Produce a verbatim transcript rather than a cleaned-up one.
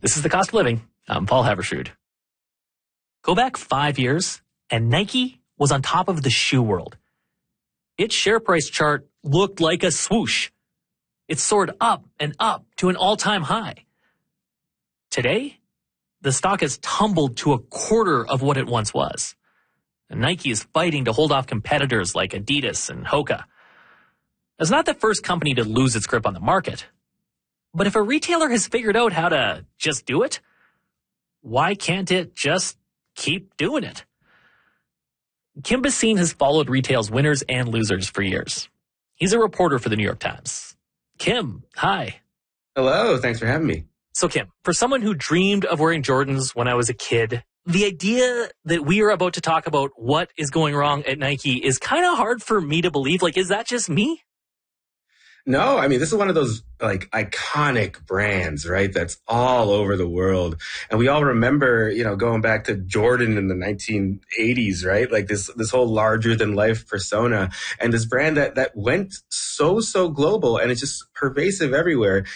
This is The Cost of Living. I'm Paul Havershood. Go back five years, and Nike was on top of the shoe world. Its share price chart looked like a swoosh. It soared up and up to an all-time high. Today, the stock has tumbled to a quarter of what it once was. And Nike is fighting to hold off competitors like Adidas and Hoka. It's not the first company to lose its grip on the market. But if a retailer has figured out how to just do it, why can't it just keep doing it? Kim Basine has followed retail's winners and losers for years. He's a reporter for the New York Times. Kim, hi. Hello, thanks for having me. So Kim, for someone who dreamed of wearing Jordans when I was a kid, the idea that we are about to talk about what is going wrong at Nike is kind of hard for me to believe. Like, is that just me? No, I mean, this is one of those like iconic brands, right? That's all over the world. And we all remember, you know, going back to Jordan in the nineteen eighties, right? Like this, this whole larger than life persona and this brand that, that went so, so global and it's just pervasive everywhere.